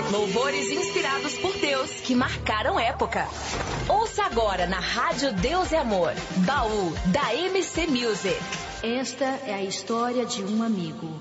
Louvores inspirados por Deus que marcaram época. Ouça agora na Rádio Deus é Amor, Baú da MC Music. Esta é a história de um amigo.